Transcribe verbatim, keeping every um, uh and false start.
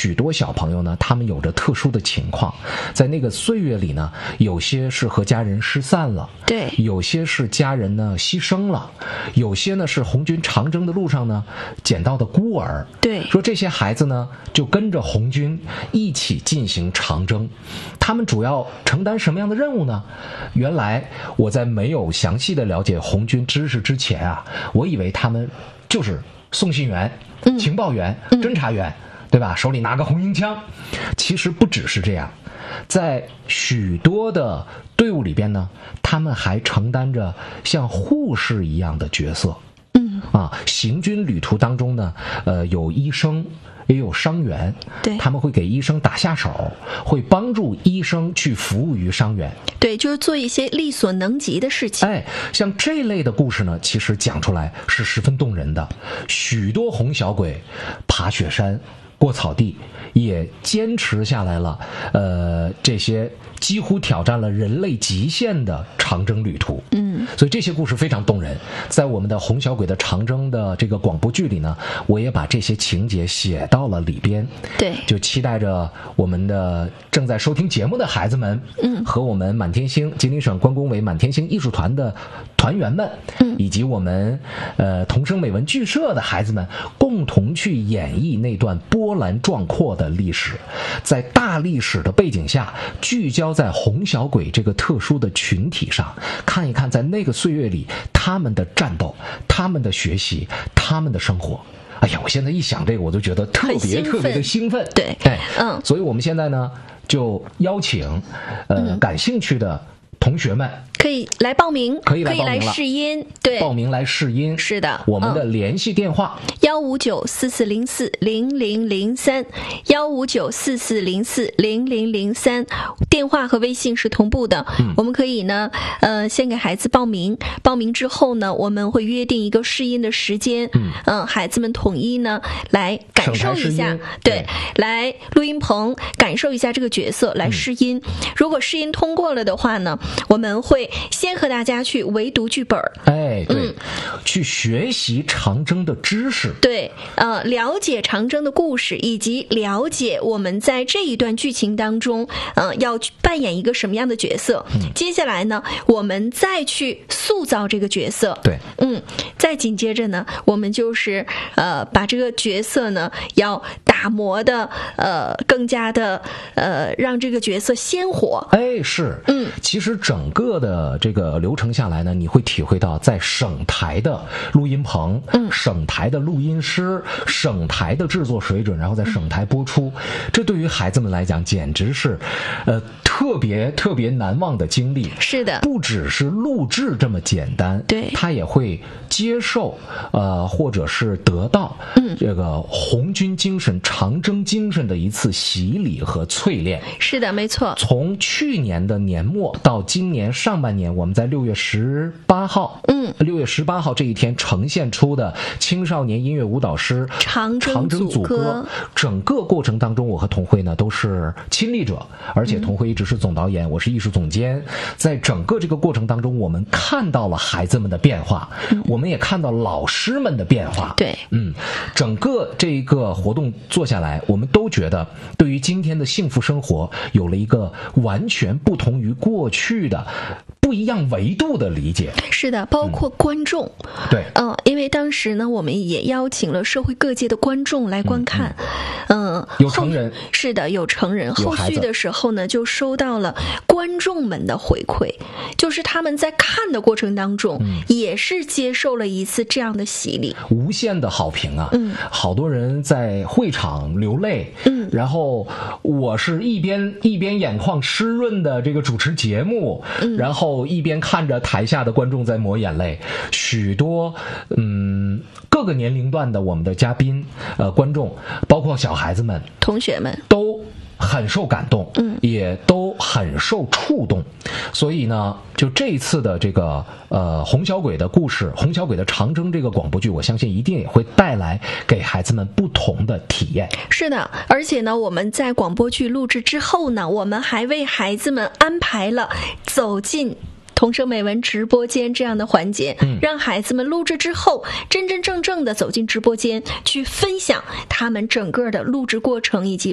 许多小朋友呢，他们有着特殊的情况，在那个岁月里呢，有些是和家人失散了， 对， 有些是家人呢牺牲了，有些呢是红军长征的路上呢捡到的孤儿， 对， 说这些孩子呢就跟着红军一起进行长征，他们主要承担什么样的任务呢？原来我在没有详细的了解红军知识之前啊，我以为他们就是送信员、 嗯、 情报员、 嗯、 侦察员，对吧？手里拿个红缨枪。其实不只是这样，在许多的队伍里边呢，他们还承担着像护士一样的角色。 嗯啊，行军旅途当中呢，呃，有医生。也有伤员， 对， 他们会给医生打下手，会帮助医生去服务于伤员， 对，就是做一些力所能及的事情。 哎，像这类的故事呢，其实讲出来是十分动人的。许多红小鬼爬雪山、过草地，也坚持下来了。呃，这些几乎挑战了人类极限的长征旅途。 嗯， 所以这些故事非常动人。在我们的红小鬼的长征的这个广播剧里呢，我也把这些情节写到了里边。 对， 就期待着我们的正在收听节目的孩子们， 嗯， 和我们满天星吉林省关工委满天星艺术团的团员们， 嗯， 以及我们呃童声美文剧社的孩子们，共同去演绎那段波澜壮阔的历史。在大历史的背景下，聚焦在红小鬼这个特殊的群体上，看一看在那个岁月里他们的战斗、他们的学习、他们的生活。哎呀，我现在一想这个，我就觉得特别特别的兴奋。 对， 哎， 嗯， 所以我们现在呢，就邀请呃、嗯、感兴趣的同学们。 可以来报名， 可以来报名了， 可以来试音，对， 报名来试音， 是的。 我们的联系电话幺五九四四零四零零零三，幺五九四四零四零零零三，电话和微信是同步的。 嗯、 我们可以呢，呃，先给孩子报名，报名之后呢，我们会约定一个试音的时间，嗯、呃，孩子们统一呢来感受一下，对，来录音棚感受一下这个角色，来试音。嗯、如果试音通过了的话呢，我们会先和大家去围读剧本， 哎，对、 嗯， 去学习长征的知识， 对，呃，了解长征的故事，以及了解我们在这一段剧情当中，呃，要扮演一个什么样的角色。嗯、接下来呢，我们再去塑造这个角色。 对， 嗯，再紧接着呢，我们就是呃，把这个角色呢要打磨的呃更加的呃让这个角色鲜活。 哎，是， 嗯， 其实整个的这个流程下来呢，你会体会到在省台的录音棚、嗯、省台的录音师、省台的制作水准，然后在省台播出，嗯、这对于孩子们来讲简直是呃特别特别难忘的经历。 是的， 不只是录制这么简单， 对， 他也会接受呃或者是得到嗯这个红军精神、长征精神的一次洗礼和淬炼。 是的，没错。 从去年的年末到今年上半年，我们在六月十八号， 嗯， 六月十八号这一天呈现出的青少年音乐舞蹈师长征组歌， 整个过程当中，我和童慧呢都是亲历者，而且童慧一直是总导演，我是艺术总监。在整个这个过程当中，我们看到了孩子们的变化，嗯、我们也看到老师们的变化。 对， 嗯，整个这一个活动做下来，我们都觉得对于今天的幸福生活有了一个完全不同于过去的不一样维度的理解。 是的，包括观众。 嗯、对， 嗯、呃，因为当时呢，我们也邀请了社会各界的观众来观看。嗯，呃、 有成人， 是的，有成人。后续的时候呢，就收到了观众们的回馈，就是他们在看的过程当中，嗯、也是接受了一次这样的洗礼， 无限的好评啊！ 嗯， 好多人在会场流泪。嗯，然后我是一边一边眼眶湿润的这个主持节目，嗯，然后一边看着台下的观众在抹眼泪，许多嗯各个年龄段的我们的嘉宾呃观众，包括小孩子们、 同学们都很受感动， 嗯， 也都很受触动。所以呢，就这一次的这个呃红小鬼的故事，红小鬼的长征这个广播剧，我相信一定也会带来给孩子们不同的体验。 是的，而且呢，我们在广播剧录制之后呢，我们还为孩子们安排了走进童声美文直播间这样的环节，嗯，让孩子们录制之后真真正正的走进直播间去分享他们整个的录制过程以及